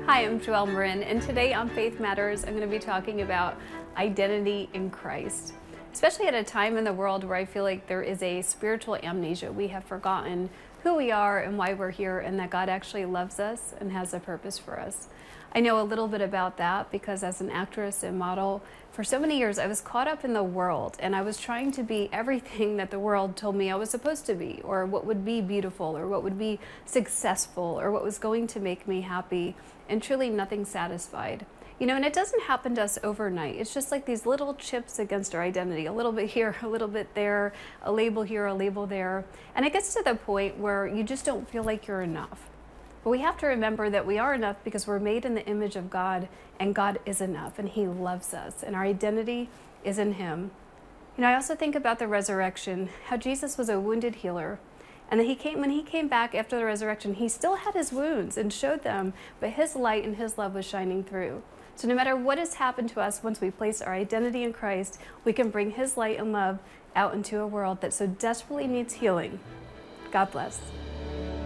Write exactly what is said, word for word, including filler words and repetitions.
Hi, I'm Joelle Marin, and today on Faith Matters, I'm going to be talking about identity in Christ. Especially at a time in the world where I feel like there is a spiritual amnesia. We have forgotten who we are and why we're here, and that God actually loves us and has a purpose for us. I know a little bit about that because as an actress and model, for so many years I was caught up in the world, and I was trying to be everything that the world told me I was supposed to be, or what would be beautiful, or what would be successful, or what was going to make me happy, and truly nothing satisfied. You know, and it doesn't happen to us overnight. It's just like these little chips against our identity, a little bit here, a little bit there, a label here, a label there. And it gets to the point where you just don't feel like you're enough. But we have to remember that we are enough because we're made in the image of God, and God is enough, and He loves us, and our identity is in Him. You know, I also think about the resurrection, how Jesus was a wounded healer. And that he came, when he came back after the resurrection, he still had his wounds and showed them, but his light and his love was shining through. So no matter what has happened to us, once we place our identity in Christ, we can bring his light and love out into a world that so desperately needs healing. God bless.